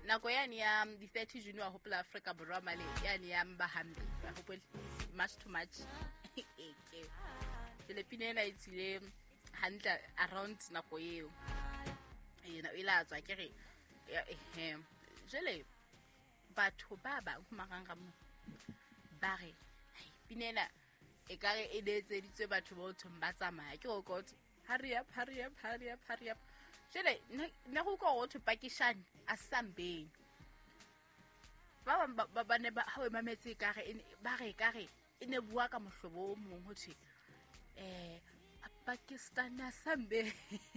nako yani ya di 30 June wa hopola Africa borwa male yani ya mbahambi I hope much too much eke le pinela itsile handla around nako eo ena ila tswa kere jele batho ba ba humaganga mo ba re pinela e kare e detseditswe batho ba thomba tsamaya ke go got hurry up jele na go go to pakishani asambeni ba ne ba hawe mametse kare ba re kare ine bua ka mohlobo o mong ho thi Pakistan asambe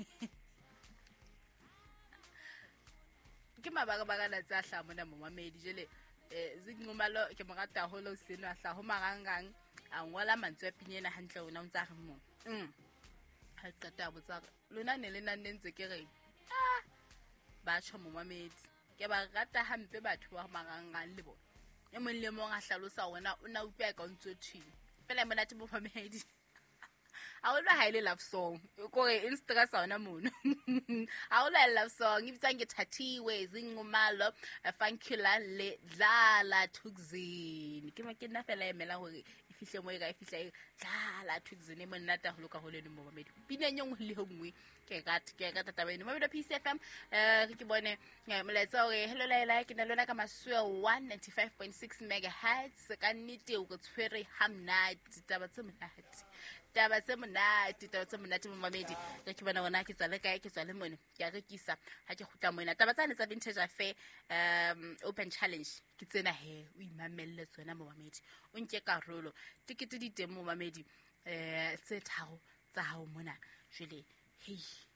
ke mabaga la tsa hla mona momamedi jele zinqumalo ke mogata holo seno a hla ho marangang a ngola mantswe a pinyena hantle ona o ntsa re mo ha qeta botsa lona ne le nannentse ke re ba tsho momamedi ke ba rata hampe batho ba marangang le bona e mong le mong a hlalosa ona o na upea ka ntso thini fela mona te momamedi I will highly love song. Ko Instagram sauna mono. I will love song. Ibitsa ngithathiwe zingumalo afankula le dlala thukzini. Ke makena fela emela hore ifihle mo e ga ifihle dlala thukzini mo nna ta go loka go le mo mamedi. Pina nyong le hongwe ke ga tata bene mo PCFM ke bone moletsa hore hello laela ke na lona ka maswe 195.6 megahertz ka nnete o go tshwere hamnat taba tse monate mo mamedi ke bona bona ke tsale kae ke tsale mone ke a rekisa ha ke khutla mona taba tsane tsa vintage affair open challenge ke tsena he o imamelle tsona mo mamedi o nke karolo tikete di teng mo mamedi tse tharo tsa hao mona jule hey.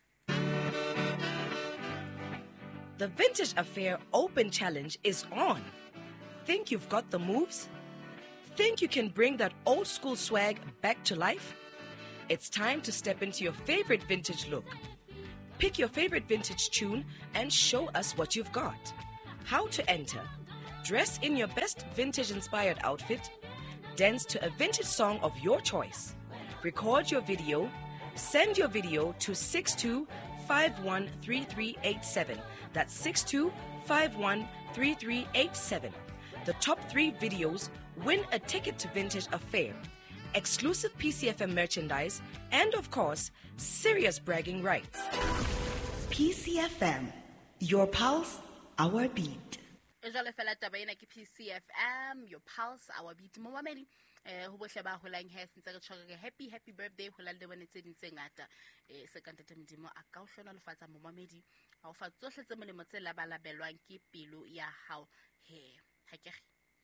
The Vintage Affair Open Challenge is on. Think you've got the moves? Think you can bring that old school swag back to life? It's time to step into your favorite vintage look. Pick your favorite vintage tune and show us what you've got. How to enter: dress in your best vintage-inspired outfit, dance to a vintage song of your choice, record your video, send your video to 62513387. That's 62513387. The top 3 videos win a ticket to Vintage Affair, exclusive PCFM merchandise, and of course, serious bragging rights. PCFM, your pulse, our beat. Jale fela taba ena ke PCFM, your pulse, our beat. Mo mamedi ho bohle ba holang he sentse re tshware happy birthday ho lalle bone tse dintse ngata se ka ntete modimo a ka o hlona le fatsa mo mamedi a o fa tsohle tse molemo tse labalabelwang ke pelo ya hao he ha ke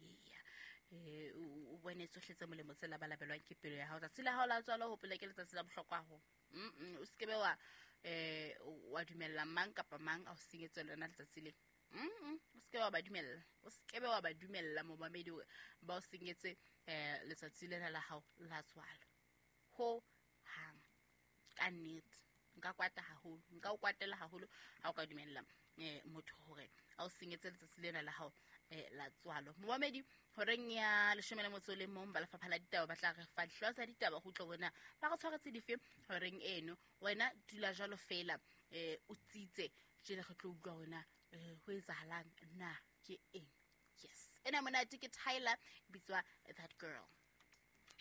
o bone tsohle tse molemo tse labalabelwang ke pelo ya hao tsa la hao la tswalo ho pele ke letsatsi la bohlokwa ho o skebe wa dumella mang kapa mang a o singetse lona letsatsi le o skebe wa ba dumella mo mamedi ba o singetse letsatsi le la hao la tswalo ho hang ka nnete nka kwata haholo nka o kwatela haholo ha o ka dumella motho hore a o singetse letsatsi lena la hao la tswalo mo mamedi horeng ya 11 ba lefapha la ditaba ba tla re fa hlosa ditaba go tlo bona ba go tshwaretse dife horeng eno wena dula jalo fela o tsitse jele go tlo utlwa ona ho etsahalang na ke eng yes ena mona ke Tyler bitswa That Girl.